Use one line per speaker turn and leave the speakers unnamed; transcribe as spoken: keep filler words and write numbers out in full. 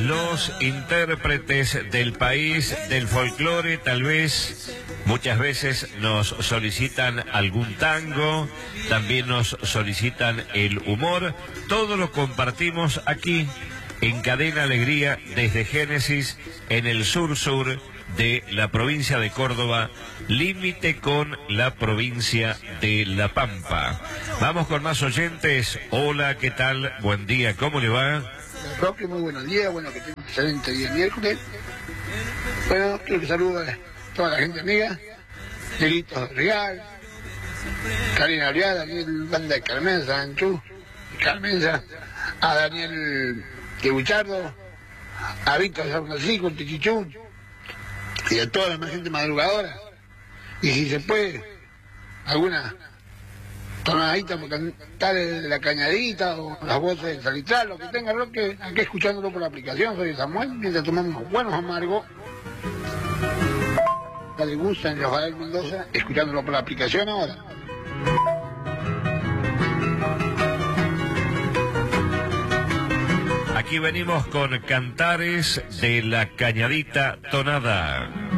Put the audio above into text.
los intérpretes del país, del folclore, tal vez muchas veces nos solicitan algún tango, también nos solicitan el humor. Todo lo compartimos aquí en Cadena Alegría desde Génesis, en el sur-sur de la provincia de Córdoba, límite con la provincia de La Pampa. Vamos con más oyentes. Hola, ¿qué tal? Buen día, ¿cómo le va?
Roque, muy buenos días, bueno, que tenga un excelente día miércoles. Bueno, quiero que salude a toda la gente amiga, Delito Real, Karina Ariá, Daniel Banda de Carmenza, Anchú, Carmenza, a Daniel Quebuchardo, a Víctor San Francisco, Tichichú, y a toda la más gente madrugadora. Y si se puede, alguna tonadita por cantar la cañadita o las voces del salitral, lo que tenga Roque, aquí escuchándolo por la aplicación. Soy Samuel, mientras tomamos buenos amargos. Le gustan en Rafael Mendoza, escuchándolo por la aplicación ahora.
Aquí venimos con Cantares de la Cañadita Tonada.